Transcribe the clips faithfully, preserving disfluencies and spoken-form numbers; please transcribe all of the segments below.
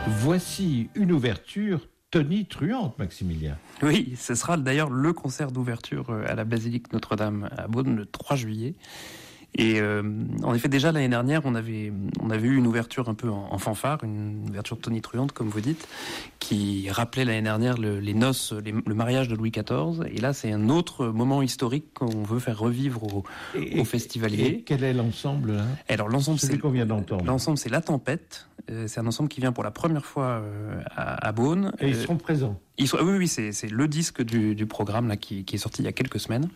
Voici une ouverture tonitruante, Maximilien. Oui, ce sera d'ailleurs le concert d'ouverture à la Basilique Notre-Dame à Beaune le trois juillet. Et euh, en effet, déjà l'année dernière, on avait, on avait eu une ouverture un peu en, en fanfare, une ouverture tonitruante, comme vous dites, qui rappelait l'année dernière le, les noces, les, le mariage de Louis quatorze. Et là, c'est un autre moment historique qu'on veut faire revivre aux, et, aux festivaliers. Et quel est l'ensemble là ? Alors l'ensemble, Celui c'est qu'on vient d'entendre. L'ensemble, c'est La Tempête. Euh, c'est un ensemble qui vient pour la première fois euh, à, à Beaune. Et ils seront euh, présents. Ils sont, oui, oui, c'est, c'est le disque du, du programme là qui, qui est sorti il y a quelques semaines.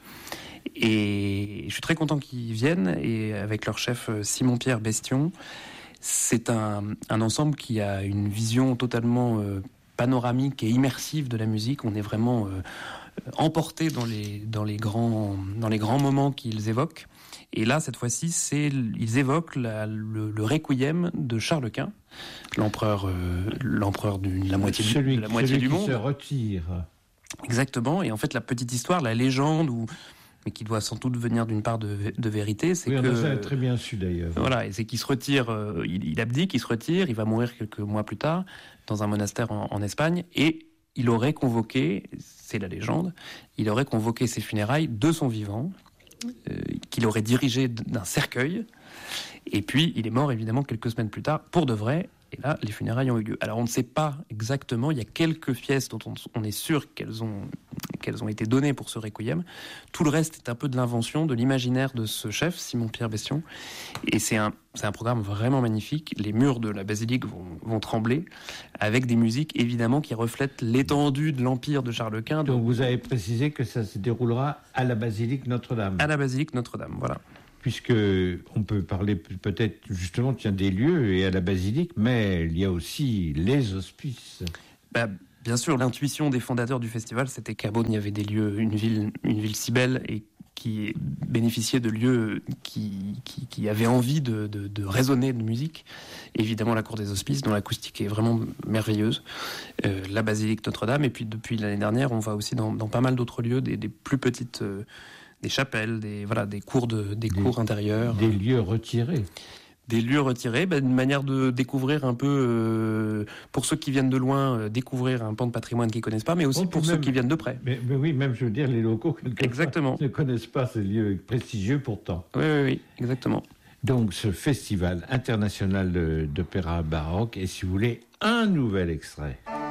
Et je suis très content qu'ils viennent, et avec leur chef Simon-Pierre Bestion. C'est un, un ensemble qui a une vision totalement euh, panoramique et immersive de la musique. On est vraiment euh, emporté dans les, dans, les grands, dans les grands moments qu'ils évoquent. Et là, cette fois-ci, c'est, ils évoquent la, le, le requiem de Charles Quint, l'empereur, euh, l'empereur de la moitié, celui, de la moitié celui du monde. Celui qui se retire. Exactement. Et en fait, la petite histoire, la légende, où mais qui doit sans doute venir d'une part de, de vérité, c'est oui, que... Oui, on a très bien su d'ailleurs. Voilà, et c'est qu'il se retire, euh, il, il abdique, il se retire, il va mourir quelques mois plus tard, dans un monastère en, en Espagne, et il aurait convoqué, c'est la légende, il aurait convoqué ses funérailles de son vivant, euh, qu'il aurait dirigé d'un cercueil, et puis il est mort évidemment quelques semaines plus tard, pour de vrai, et là, les funérailles ont eu lieu. Alors on ne sait pas exactement, il y a quelques pièces dont on, on est sûr qu'elles ont, qu'elles ont été données pour ce requiem. Tout le reste est un peu de l'invention, de l'imaginaire de ce chef, Simon-Pierre Bestion. Et c'est un, c'est un programme vraiment magnifique. Les murs de la basilique vont, vont trembler, avec des musiques évidemment qui reflètent l'étendue de l'empire de Charles Quint. Donc vous avez précisé que ça se déroulera à la basilique Notre-Dame. À la basilique Notre-Dame, voilà. Puisque on peut parler peut-être justement tiens, des lieux et à la basilique, mais il y a aussi les hospices. Bah, bien sûr, l'intuition des fondateurs du festival, c'était qu'à Beaune, il y avait des lieux, une ville, une ville si belle et qui bénéficiait de lieux qui, qui, qui avaient envie de, de, de résonner de musique. Évidemment, la cour des Hospices, dont l'acoustique est vraiment merveilleuse. Euh, la basilique Notre-Dame, et puis depuis l'année dernière, on va aussi dans, dans pas mal d'autres lieux, des, des plus petites... Euh, des chapelles, des, voilà, des cours, de, des, des cours intérieurs. Des lieux retirés. Des lieux retirés, ben, une manière de découvrir un peu, euh, pour ceux qui viennent de loin, euh, découvrir un pan de patrimoine qu'ils ne connaissent pas, mais aussi oh, pour même, ceux qui viennent de près. Mais, mais oui, même je veux dire, les locaux exactement. ne connaissent pas ces lieux prestigieux pourtant. Oui, oui, oui, exactement. Donc ce festival international d'opéra baroque, et si vous voulez, un nouvel extrait.